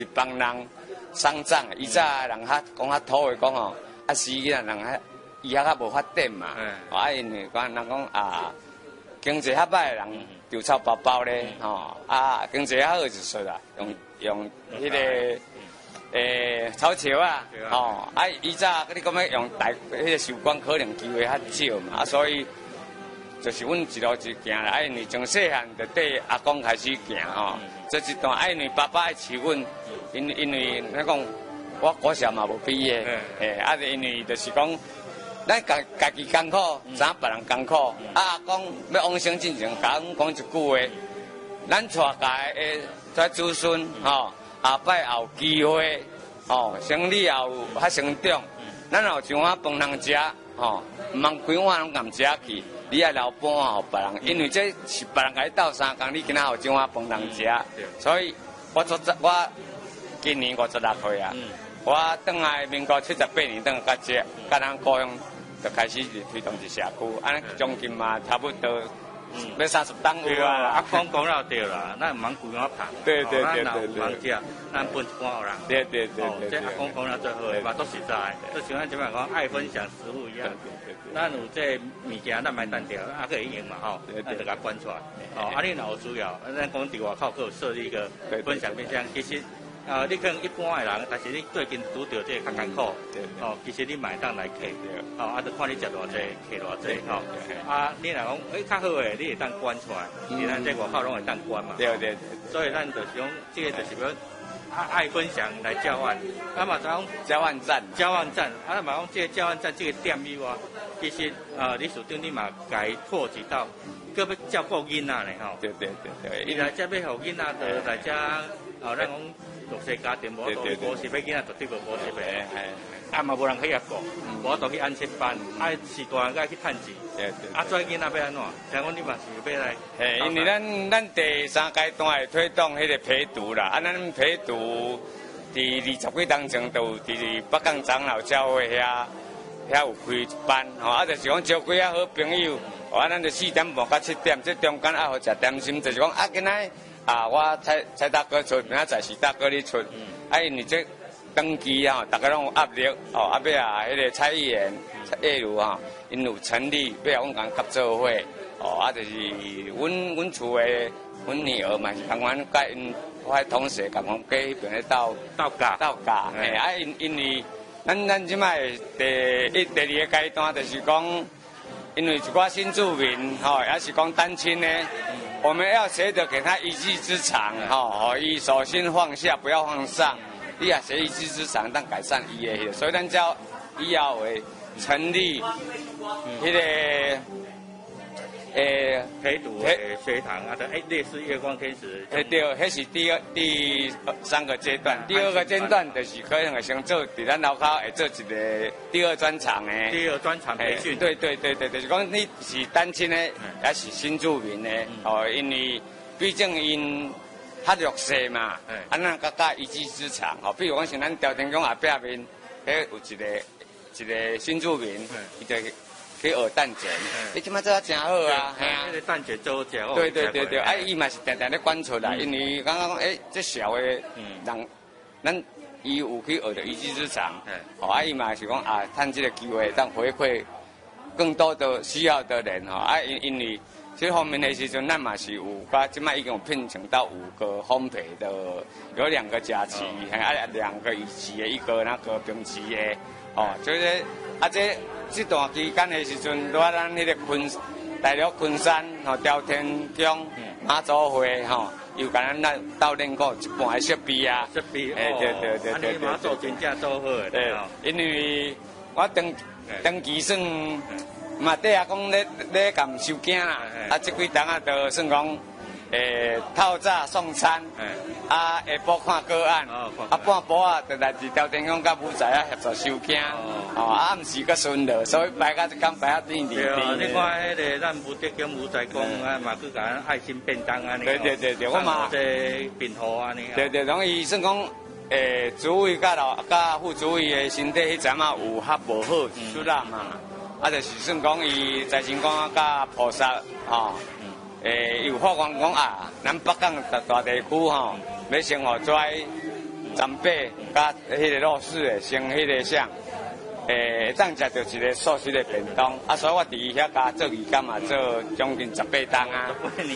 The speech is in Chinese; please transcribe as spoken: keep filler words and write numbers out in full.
帮人丧葬，以早人较讲较土的讲吼，啊死囡仔人较医学较无发展嘛，啊因为讲人讲啊，经济较歹的人丢臭包包咧，吼啊经济较好就说啦，用用迄个诶草桥啊，吼啊以早你讲要用大迄个寿光可能机会较少嘛，啊所以。就是阮一路一行啦，因为从细汉就对阿公开始行吼，这一段啊因为爸爸爱饲阮，因因为咱讲我国小嘛无毕业，诶，啊因为就是讲咱家家己艰苦，知影别人艰苦，啊阿公要往生进前，甲阮讲一句话，咱带家诶在子孙吼，下摆也有机会，吼，生理也有较成长，咱有一碗饭通食，吼，毋通规碗拢共食去。你爱留半碗互别人，因为这是别人甲你斗三工，你今仔有一碗饭通食，所以我做我今年五十六岁啊，我转来民国七十八年转到这，甲咱故乡就开始推动一社区，安将近嘛差不多要三十档有啊。 阿公讲了对啦，咱唔通规碗拍， 对对对对对， 咱有人食，咱分一半互人。 对对对对， 这阿公讲了最好的嘛，都实在，就像咱即摆讲爱分享食物一样。咱有这物件，咱买单条，啊可以用嘛吼，咱就甲关出来。哦，啊你若有需要，咱讲伫外口佫有设立一个分享面向，其实啊你可能一般的人，但是你最近拄到这较艰苦，哦，其实你买当来客，哦，啊就看你食偌济，客偌济吼。啊你若讲诶较好诶，你会当关出来，其咱这外口拢会当关嘛。 对对对。 所以咱就是讲，这个就是讲。爱爱分享来交换，啊嘛讲交换站， 交换站，啊嘛讲这个交换站这个点以外，其实啊，你属长你嘛该拓几道，搁要照顾囡仔嘞吼。 对对对对。 伊来遮要互囡仔，就来遮啊，咱讲弱势家庭无多补习，要囡仔绝对无补习的。啊嘛无人去遐顾，无多去安亲班，啊是大人该去趁钱。对对。啊，做囡仔要安怎？听讲你嘛是要来。 嘿，因为咱咱第三阶段会推动迄个陪读啦，啊，咱陪读伫二十几当前就伫北港长老教会遐遐有开一班，吼，啊，就是讲招几啊好朋友，啊，咱就四点半到七点，这中间啊好食点心，就是讲啊，今仔啊我蔡蔡大哥出，明仔载是大哥你出，啊，因为这。登记啊，大家拢有压力哦，啊尾啊，迄个蔡议员、蔡业如哈，因有成立，尾啊，阮共合作伙，哦，啊，就是阮阮厝的阮女儿嘛是同阮甲因我迄同事共阮过迄边咧斗斗教斗教，嘿，啊因因为咱咱即摆第一第二个阶段就是讲，因为一寡新住民吼，也是讲单亲呢，我们要学着给他一技之长，吼，吼，伊手心放下，不要放上。你也学一技之长，当改善伊的迄个，所以咱叫以后会成立迄个诶陪读诶学堂啊，诶类似月光天使。 诶对，迄是第二第三个阶段，第二个阶段就是可能会先做伫咱楼口会做一个第二专场诶。 第二专场培训。 对对对对，就是讲你是单亲诶，也是新住民诶，哦，因为毕竟因。较弱势嘛，啊，咱甲甲一技之长，吼，比如讲像咱朝天宫后壁面，迄有一个一个新住民，伊就去学蛋卷，你即摆做啊真好啊， 嘿啊，迄个蛋卷做好食哦。 对对对对，啊，伊嘛是定定咧管出来，因为刚刚讲，诶，这小的人，咱伊有去学着一技之长，吼，啊，伊嘛是讲啊，趁这个机会当回馈更多的需要的人，吼，啊，因因为。这方面的时阵，咱嘛是有，甲即摆已经有聘请到五个烘焙的，有两个假期，还啊两个乙级的，一个那个丙级的，哦，就是啊这这段期间的时阵，在咱迄个昆大陆昆山吼，朝天宫妈祖会吼，又甲咱那斗练过一半的设备啊， 设备， 哎对对对对对， 妈祖真正做好的， 对，因为我登登记算。嘛，底下讲咧咧共收惊啦，啊，即几档啊，就算讲，诶，透早送餐，啊，下晡看个案，啊，半晡啊，就来伫朝天宫甲武仔啊协助收惊，哦，啊，暗时个顺路，所以摆甲一工摆啊甜甜。 对啊，你看迄个咱武德宫武仔公啊，嘛去甲咱爱心便当安尼。 对对对对，我嘛这便号安尼。 对对，容易算讲，诶，主委甲老甲副主委的身体迄阵啊有较无好，出啦嘛。啊，就是算讲伊财神公啊，甲菩萨吼，诶，有发愿讲啊，咱北港大大地区吼，要生活跩十八甲迄个露水的成迄个啥，诶，会当食到一个素食的便当，啊，所以我伫遐甲做义工嘛，做将近十八档啊。